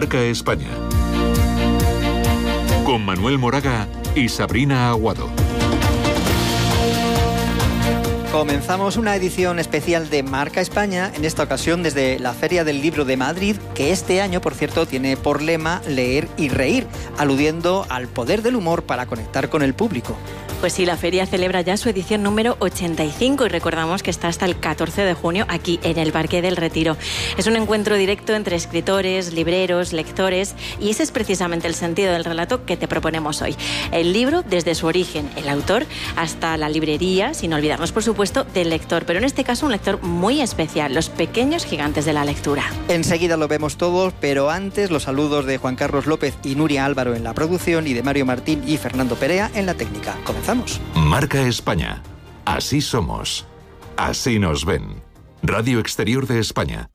Marca España. Con Manuel Moraga y Sabrina Aguado. Comenzamos una edición especial de Marca España, en esta ocasión desde la Feria del Libro de Madrid, que este año, por cierto, tiene por lema Leer y Reír, aludiendo al poder del humor para conectar con el público. Pues sí, la feria celebra ya su edición número 85 y recordamos que está hasta el 14 de junio aquí en el Parque del Retiro. Es un encuentro directo entre escritores, libreros, lectores y ese es precisamente el sentido del relato que te proponemos hoy. El libro desde su origen, el autor, hasta la librería, sin olvidarnos por supuesto del lector, pero en este caso un lector muy especial, los pequeños gigantes de la lectura. Enseguida lo vemos todos, pero antes los saludos de Juan Carlos López y Nuria Álvaro en la producción y de Mario Martín y Fernando Perea en la técnica. Comenzamos. Marca España. Así somos. Así nos ven. Radio Exterior de España.